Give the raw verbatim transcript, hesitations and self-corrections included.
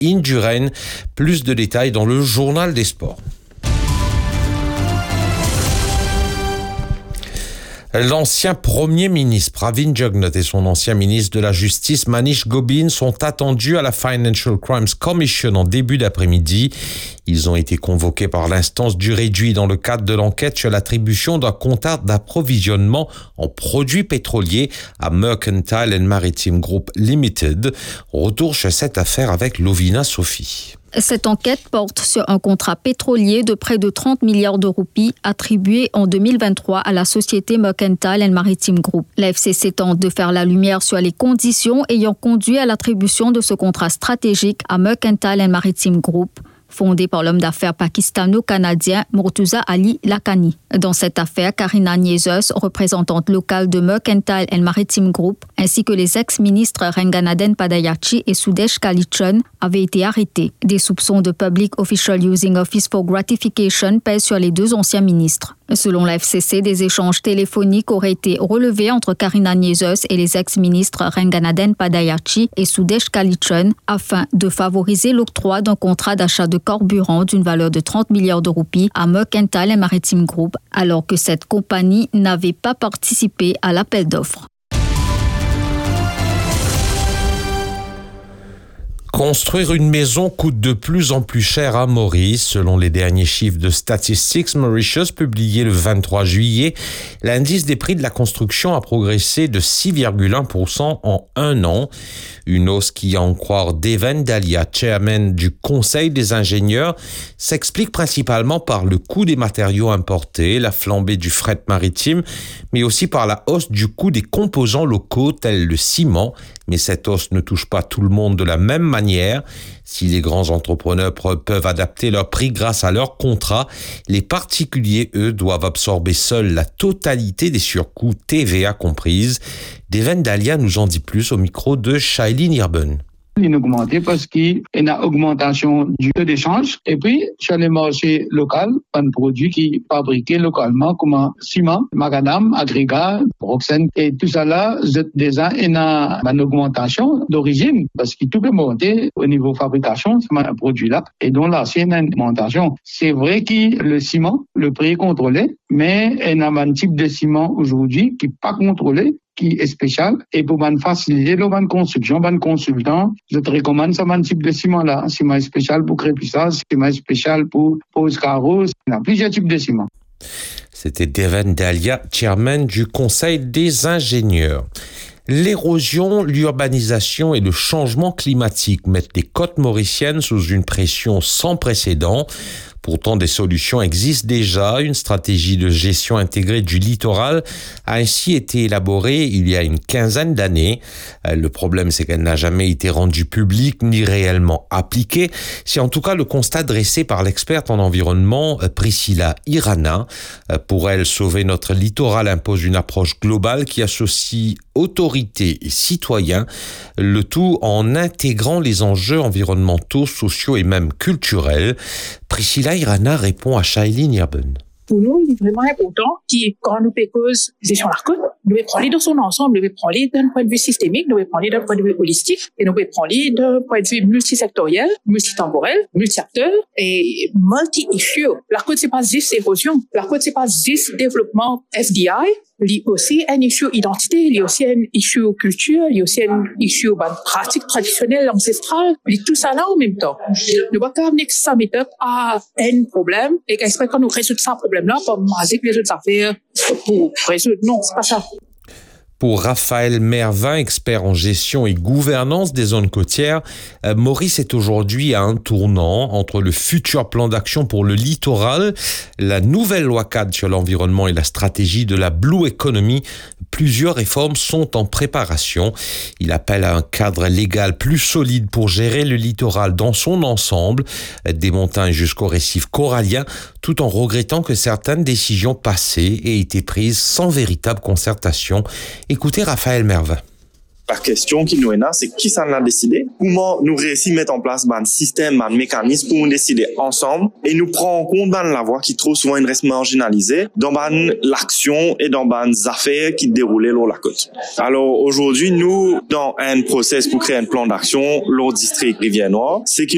Indurain. Plus de détails dans le journal des sports. L'ancien Premier ministre Pravin Jugnauth et son ancien ministre de la Justice Manish Gobin sont attendus à la Financial Crimes Commission en début d'après-midi. Ils ont été convoqués par l'instance du réduit dans le cadre de l'enquête sur l'attribution d'un contrat d'approvisionnement en produits pétroliers à Mercantile and Maritime Group Limited. Retour sur cette affaire avec Lovina Sophie. Cette enquête porte sur un contrat pétrolier de près de trente milliards de roupies attribué en deux mille vingt-trois à la société Mercantile and Maritime Group. La F C C tente de faire la lumière sur les conditions ayant conduit à l'attribution de ce contrat stratégique à Mercantile and Maritime Group, fondé par l'homme d'affaires pakistano-canadien Murtuza Ali Lakhani. Dans cette affaire, Karina Niezos, représentante locale de Mercantile and Maritime Group, ainsi que les ex-ministres Renganaden Padayachi et Sudesh Kalichun avaient été arrêtés. Des soupçons de Public Official Using Office for Gratification pèsent sur les deux anciens ministres. Selon la F C C, des échanges téléphoniques auraient été relevés entre Karina Niezos et les ex-ministres Renganaden Padayachi et Sudesh Kalichun afin de favoriser l'octroi d'un contrat d'achat de carburant d'une valeur de trente milliards de roupies à Mercantile and Maritime Group, alors que cette compagnie n'avait pas participé à l'appel d'offres. Construire une maison coûte de plus en plus cher à Maurice. Selon les derniers chiffres de Statistics Mauritius publiés le vingt-trois juillet, l'indice des prix de la construction a progressé de six virgule un pour cent en un an. Une hausse qui, à en croire Deven Dalia, chairman du Conseil des ingénieurs, s'explique principalement par le coût des matériaux importés, la flambée du fret maritime, mais aussi par la hausse du coût des composants locaux tels le ciment. Mais cette hausse ne touche pas tout le monde de la même manière. Si les grands entrepreneurs peuvent adapter leurs prix grâce à leurs contrats, les particuliers, eux, doivent absorber seuls la totalité des surcoûts, T V A comprise. Deven Dalia nous en dit plus au micro de Shailene Irben. Il a augmenté parce qu'il y a une augmentation du taux d'échange. Et puis, sur les marchés locaux, un produit qui est fabriqué localement comme ciment, macadam, agrégat, roxane. Et tout ça là, déjà, il y a une augmentation d'origine parce que tout peut monter au niveau fabrication, c'est un produit là. Et donc là, c'est une augmentation. C'est vrai que le ciment, le prix est contrôlé, mais il y a un type de ciment aujourd'hui qui n'est pas contrôlé, qui est spécial. Et pour faciliter la construction, le consultant, je te recommande ce type de ciment-là. Ciment spécial pour crépissage, ciment spécial pour pose carreaux. Il y a plusieurs types de ciment. C'était Deven Dalia, chairman du Conseil des ingénieurs. L'érosion, l'urbanisation et le changement climatique mettent les côtes mauriciennes sous une pression sans précédent. Pourtant, des solutions existent déjà. Une stratégie de gestion intégrée du littoral a ainsi été élaborée il y a une quinzaine d'années. Le problème, c'est qu'elle n'a jamais été rendue publique ni réellement appliquée. C'est en tout cas le constat dressé par l'experte en environnement Priscilla Irana. Pour elle, sauver notre littoral impose une approche globale qui associe autorités et citoyens, le tout en intégrant les enjeux environnementaux, sociaux et même culturels. Priscilla Irana répond à Shailene Irben. Pour nous, il est vraiment important que quand nous cause gestion de la côte, nous devons prendre dans son ensemble, nous devons prendre d'un point de vue systémique, nous devons prendre d'un point de vue holistique, et nous devons prendre d'un point de vue multisectoriel, multitemporel, multi-acteur et multi-issue. La côte, c'est pas juste érosion. La côte, c'est pas juste développement F D I. Il y a aussi un issue identité, il y a aussi un issue culture, il y a aussi un issue bah, pratique traditionnelle, ancestrale. Il y a tout ça là en même temps. Nous ne pouvons pas amener ça à un problème et qu'espère qu'on nous résout ce problème-là pour maser les autres affaires pour résoudre. Non, c'est pas ça. Pour Raphaël Mervin, expert en gestion et gouvernance des zones côtières, euh, Maurice est aujourd'hui à un tournant entre le futur plan d'action pour le littoral, la nouvelle loi cadre sur l'environnement et la stratégie de la Blue Economy. Plusieurs réformes sont en préparation. Il appelle à un cadre légal plus solide pour gérer le littoral dans son ensemble, des montagnes jusqu'au récif corallien, tout en regrettant que certaines décisions passées aient été prises sans véritable concertation. Écoutez Raphaël Mervin. La question qui nous est là, c'est qui ça l'a décidé? Comment nous réussissons à mettre en place un système, un mécanisme pour nous décider ensemble et nous prendre en compte la voie qui trop souvent reste marginalisée dans l'action et dans les affaires qui déroulent sur la côte. Alors aujourd'hui, nous, dans un process pour créer un plan d'action, le district Rivière-Noire, c'est qui